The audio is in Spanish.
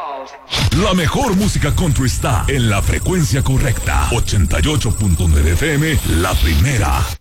La mejor música country está en la frecuencia correcta. 88.9 FM, La Primera.